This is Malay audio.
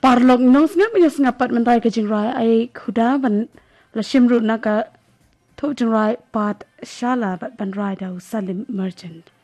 parlok nong ngap ya ngapat mentai ke jingrai ai khuda ban la shimru na ka tho jingrai pat shala bat ban rai dau Salim Merchant